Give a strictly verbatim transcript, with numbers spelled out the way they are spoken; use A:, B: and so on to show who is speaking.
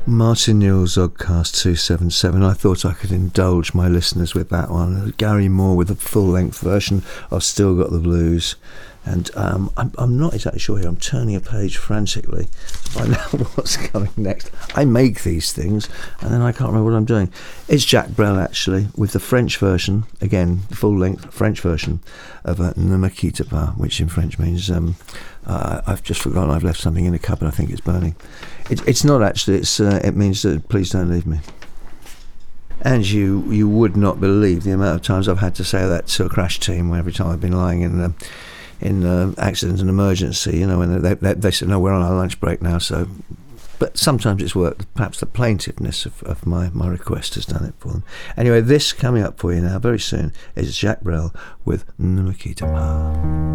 A: Martin Newell's Oddcast two seventy-seven. I thought I could indulge my listeners with that one. Gary Moore with the full-length version of Still Got the Blues. And um, I'm, I'm not exactly sure here. I'm turning a page frantically to find out what's coming next. I make these things, and then I can't remember what I'm doing. It's Jacques Brel, actually, with the French version, again, full-length French version of uh, Ne me quitte pas, which in French means um, uh, I've just forgotten I've left something in a cupboard, I think it's burning. It, it's not actually, it's uh, it means that please don't leave me. And you you would not believe the amount of times I've had to say that to a crash team every time I've been lying in uh, in uh, accident and emergency, you know, when they, they, they said, no, we're on our lunch break now, so... But sometimes it's worked. Perhaps the plaintiveness of, of my, my request has done it for them. Anyway, this coming up for you now, very soon, is Jacques Brel with Ne me quitte pas.